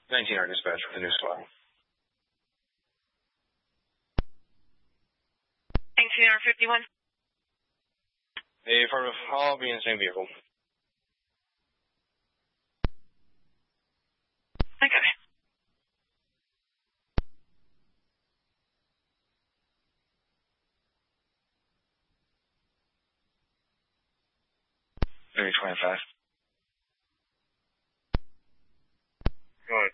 19R dispatch for the new SWAT. 19R51. A affirmative. I'll be in the same vehicle. Okay. Maybe 25. Go ahead.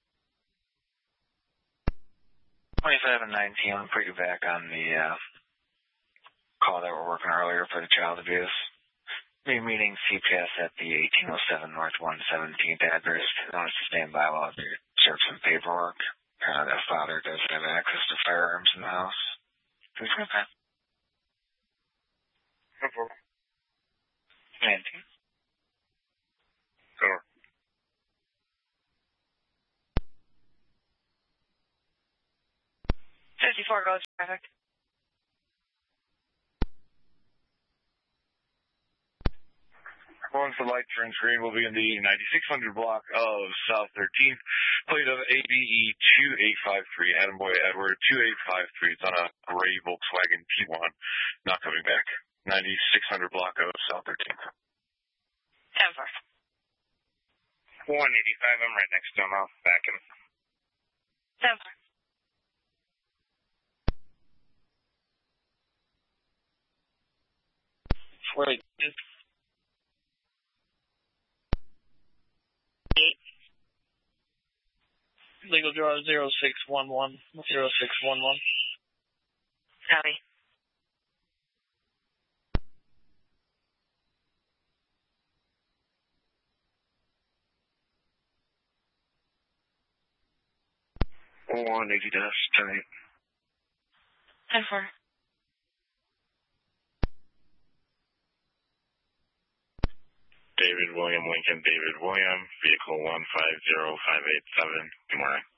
25 and 19, I'll put you back on the call that we're working earlier for the child abuse. Be meeting CPS at the 1807 North 117th address. I want us to stand by while they serve some paperwork. Apparently that father does have access to firearms in the house. Can we come back? No problem. 19. Sure. 54 goes traffic. One for light turns green will be in the 9600 block of South 13th. Plate of ABE 2853, Adam Boy Edward 2853. It's on a gray Volkswagen T1. Not coming back. 9600 block of South 13th. 10-4. 185, I'm right next to him. I'll back him. 10-4. Wait. Legal draw 0611. 0611. Copy. One 80 dash 10-8. 10-4. David William Lincoln, David William, vehicle 150587. Good morning.